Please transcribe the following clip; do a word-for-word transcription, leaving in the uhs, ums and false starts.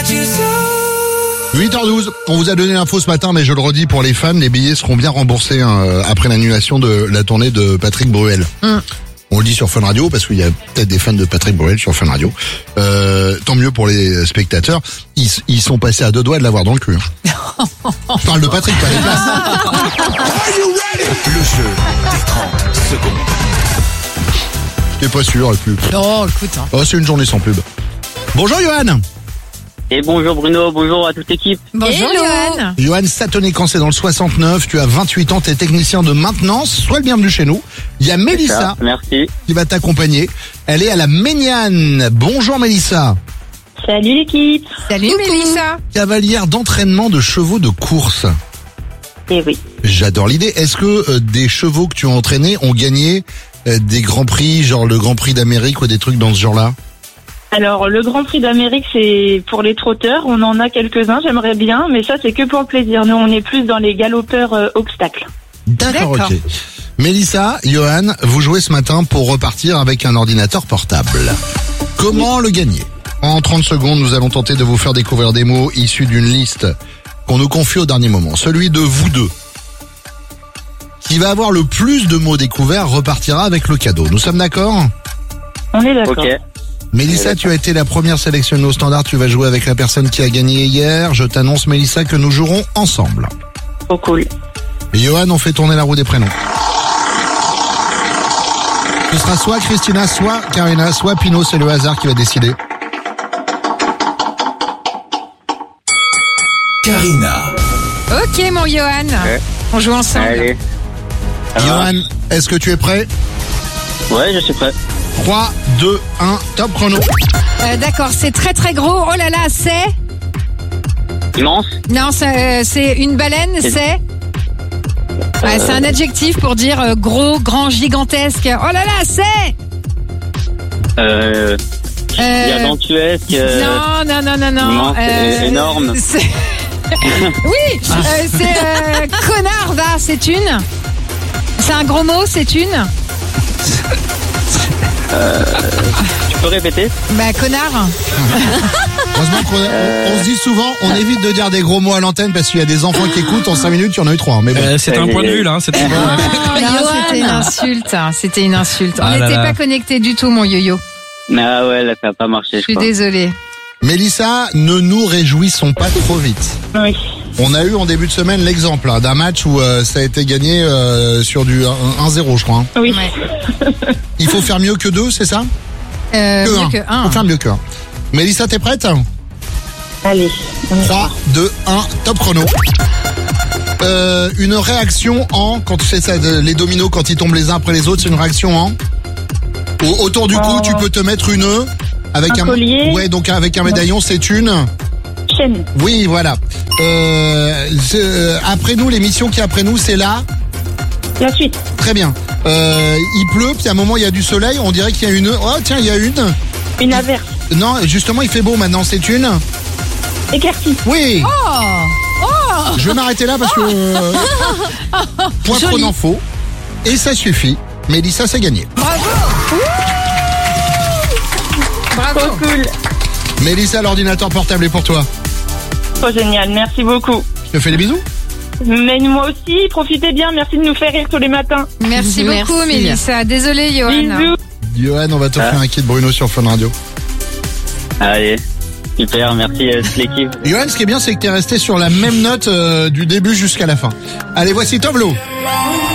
huit heures douze, on vous a donné l'info ce matin, mais je le redis pour les fans, les billets seront bien remboursés hein, après l'annulation de la tournée de Patrick Bruel. Mm. On le dit sur Fun Radio parce qu'il y a peut-être des fans de Patrick Bruel sur Fun Radio. Euh, tant mieux pour les spectateurs. Ils, ils sont passés à deux doigts de l'avoir dans le cul. Hein. Je parle de Patrick, pas des places. Le jeu des trente secondes. J'étais pas sûr, la pub. Oh, écoute. Hein. Oh, c'est une journée sans pub. Bonjour Johan. Et bonjour Bruno, bonjour à toute l'équipe. Bonjour Johan. Johan Satonican, c'est dans le soixante-neuf, tu as vingt-huit ans, tu es technicien de maintenance, sois le bienvenu chez nous. Il y a Mélissa Merci. qui va t'accompagner. Elle est à la Méniane. Bonjour Mélissa. Salut l'équipe. Salut Mélissa. Cavalière d'entraînement de chevaux de course. Eh oui. J'adore l'idée. Est-ce que euh, des chevaux que tu as entraînés ont gagné euh, des grands prix, genre le Grand Prix d'Amérique ou des trucs dans ce genre-là ? Alors, le Grand Prix d'Amérique, c'est pour les trotteurs. On en a quelques-uns, j'aimerais bien, mais ça, c'est que pour le plaisir. Nous, on est plus dans les galopeurs euh, obstacles. D'accord, D'accord. ok. Mélissa, Johan, vous jouez ce matin pour repartir avec un ordinateur portable. Comment le gagner ? En trente secondes, nous allons tenter de vous faire découvrir des mots issus d'une liste qu'on nous confie au dernier moment. Celui de vous deux. Qui va avoir le plus de mots découverts repartira avec le cadeau. Nous sommes d'accord ? On est d'accord. Ok. Mélissa, tu as été la première sélectionnée au standard. Tu vas jouer avec la personne qui a gagné hier. Je t'annonce, Mélissa, que nous jouerons ensemble. Trop cool. Et Johan, on fait tourner la roue des prénoms. Ce sera soit Christina, soit Karina, soit Pino. C'est le hasard qui va décider. Karina. Ok mon Johan. Ouais. On joue ensemble. Allez. Johan, est-ce que tu es prêt ? Ouais, je suis prêt. trois, deux, un, top chrono. Euh, D'accord, c'est très très gros. Oh là là, c'est... Immense. Non, c'est, c'est une baleine, C'est- c'est... Ouais, c'est un adjectif pour dire euh, gros, grand, gigantesque. Oh là là, c'est... Euh, Euh, Gargantuesque. euh, Non, non, non, non, non. immense et énorme. c'est- oui, euh, c'est euh, connard, va, c'est une. C'est un gros mot, c'est une. Tu peux répéter? Bah, connard. Heureusement qu'on on, on se dit souvent, on évite de dire des gros mots à l'antenne parce qu'il y a des enfants qui écoutent. En cinq minutes, il y en a eu trois. Mais bon. Euh, c'est un point de vue là, hein, c'est un point de vue. Oh, non, c'était une insulte. hein, C'était une insulte. Ah On là n'était là. pas connectés du tout, mon yo-yo. Ah ouais, là, ça n'a pas marché, Je je suis crois. désolée. Mélissa, ne nous réjouissons pas trop vite. Oui. On a eu en début de semaine l'exemple hein, d'un match où euh, ça a été gagné euh, sur du un zéro, je crois. hein. Oui. Ouais. Il faut faire mieux que deux, c'est ça ? Euh, Que mieux un. que un. Faut faire mieux que un. Mélissa, t'es prête ? Allez. on y trois, deux, un, top chrono. Euh, une réaction en, quand tu fais ça, de- les dominos, quand ils tombent les uns après les autres, c'est une réaction en. Au- autour du cou, En- tu peux te mettre une avec Un un, collier. ouais, donc avec un médaillon, c'est une. va. Chaîne. Oui, voilà. Euh, c'est- euh, après nous, l'émission qui est après nous, c'est là. La suite. Très bien. Euh, il pleut, puis à un moment il y a du soleil. On dirait qu'il y a une. Oh tiens, il y a une. Une averse. Non, justement, il fait beau maintenant. C'est une. Éclaircie. Oui. Oh, Je vais m'arrêter là parce que euh, point Joli. prenant faux et ça suffit. Mélissa, c'est gagné. bravo. Trop Bravo. cool. Mélissa, l'ordinateur portable est pour toi. Trop génial. Merci beaucoup. Je te fais des bisous. Mais moi aussi, profitez bien. Merci de nous faire rire tous les matins. Merci beaucoup, Merci. Mélissa. Désolée, Johan. Bisous. Johan, on va t'offrir Ah. un kit Bruno sur Fun Radio. Allez. Super, merci à toute l'équipe. Johan, ce qui est bien, c'est que t'es resté sur la même note euh, du début jusqu'à la fin. Allez, voici Tovlo.